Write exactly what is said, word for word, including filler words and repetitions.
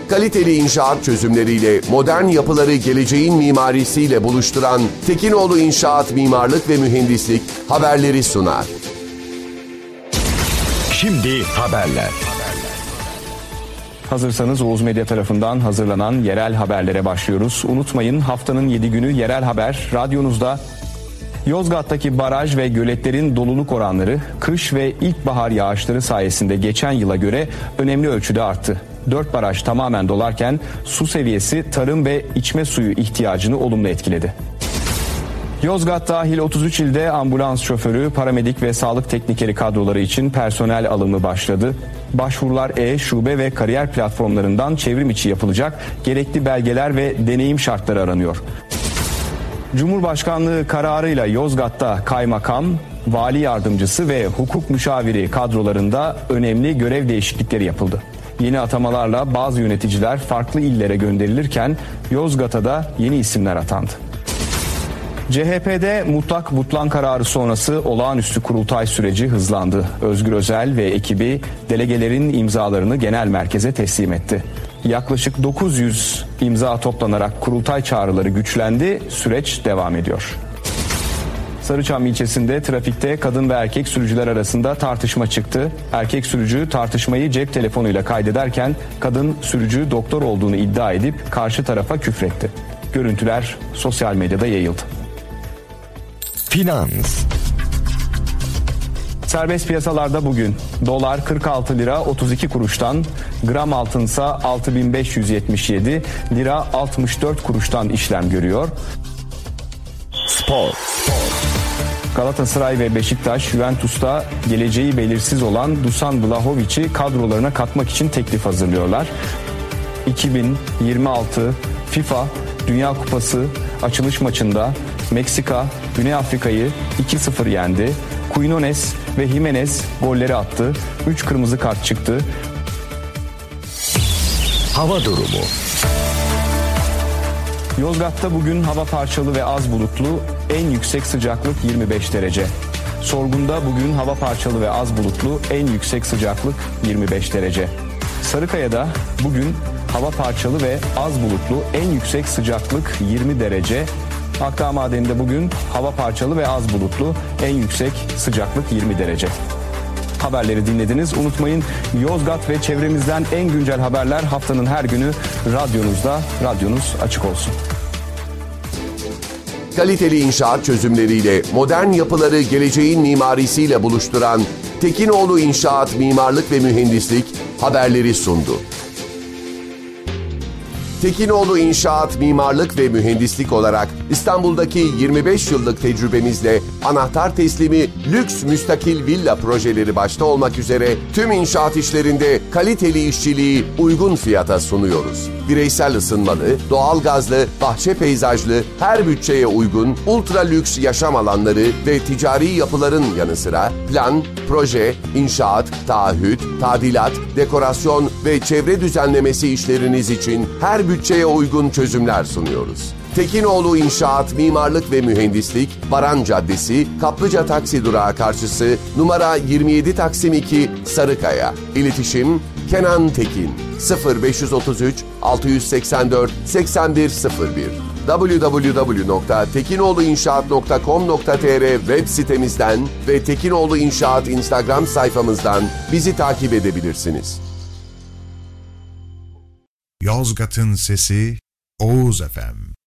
Kaliteli inşaat çözümleriyle modern yapıları geleceğin mimarisiyle buluşturan Tekinoğlu İnşaat Mimarlık ve Mühendislik haberleri sunar. Şimdi haberler. Hazırsanız Oğuz Medya tarafından hazırlanan yerel haberlere başlıyoruz. Unutmayın, haftanın yedi günü yerel haber radyonuzda. Yozgat'taki baraj ve göletlerin doluluk oranları kış ve ilkbahar yağışları sayesinde geçen yıla göre önemli ölçüde arttı. Dört baraj tamamen dolarken su seviyesi tarım ve içme suyu ihtiyacını olumlu etkiledi. Yozgat dahil otuz üç ilde ambulans şoförü, paramedik ve sağlık teknikeri kadroları için personel alımı başladı. Başvurular e-şube ve kariyer platformlarından çevrim içi yapılacak, gerekli belgeler ve deneyim şartları aranıyor. Cumhurbaşkanlığı kararıyla Yozgat'ta kaymakam, vali yardımcısı ve hukuk müşaviri kadrolarında önemli görev değişiklikleri yapıldı. Yeni atamalarla bazı yöneticiler farklı illere gönderilirken Yozgat'a da yeni isimler atandı. C H P'de mutlak butlan kararı sonrası olağanüstü kurultay süreci hızlandı. Özgür Özel ve ekibi delegelerin imzalarını genel merkeze teslim etti. Yaklaşık dokuz yüz imza toplanarak kurultay çağrıları güçlendi, süreç devam ediyor. Sarıçam ilçesinde trafikte kadın ve erkek sürücüler arasında tartışma çıktı. Erkek sürücü tartışmayı cep telefonuyla kaydederken kadın sürücü doktor olduğunu iddia edip karşı tarafa küfretti. Görüntüler sosyal medyada yayıldı. Finans. Serbest piyasalarda bugün dolar kırk altı lira otuz iki kuruştan, gram altınsa altı bin beş yüz yetmiş yedi lira altmış dört kuruştan işlem görüyor. Spor. Galatasaray ve Beşiktaş, Juventus'ta geleceği belirsiz olan Dusan Vlahovic'i kadrolarına katmak için teklif hazırlıyorlar. iki bin yirmi altı FIFA Dünya Kupası açılış maçında Meksika, Güney Afrika'yı iki sıfır yendi. Quinones ve Jimenez golleri attı. üç kırmızı kart çıktı. Hava durumu. Yozgat'ta bugün hava parçalı ve az bulutlu, en yüksek sıcaklık yirmi beş derece. Sorgun'da bugün hava parçalı ve az bulutlu, en yüksek sıcaklık yirmi beş derece. Sarıkaya'da bugün hava parçalı ve az bulutlu, en yüksek sıcaklık yirmi derece. Akdağ Madeni'nde bugün hava parçalı ve az bulutlu, en yüksek sıcaklık yirmi derece. Haberleri dinlediniz. Unutmayın, Yozgat ve çevremizden en güncel haberler haftanın her günü radyonuzda. Radyonuz açık olsun. Kaliteli inşaat çözümleriyle modern yapıları geleceğin mimarisiyle buluşturan Tekinoğlu İnşaat Mimarlık ve Mühendislik haberleri sundu. Tekinoğlu İnşaat Mimarlık ve Mühendislik olarak İstanbul'daki yirmi beş yıllık tecrübemizle anahtar teslimi lüks müstakil villa projeleri başta olmak üzere tüm inşaat işlerinde kaliteli işçiliği uygun fiyata sunuyoruz. Bireysel ısınmalı, doğalgazlı, bahçe peyzajlı, her bütçeye uygun ultra lüks yaşam alanları ve ticari yapıların yanı sıra plan, proje, inşaat, taahhüt, tadilat, dekorasyon ve çevre düzenlemesi işleriniz için her bütçeye uygun çözümler sunuyoruz. Tekinoğlu İnşaat Mimarlık ve Mühendislik, Baran Caddesi, Kaplıca Taksi Durağı karşısı, numara yirmi yedi Taksim iki, Sarıkaya. İletişim Kenan Tekin sıfır beş otuz üç altı seksen dört seksen bir sıfır bir double-u double-u double-u nokta tekinoğlu inşaat nokta com nokta tr web sitemizden ve Tekinoğlu İnşaat Instagram sayfamızdan bizi takip edebilirsiniz. Yozgat'ın sesi Oğuz F M.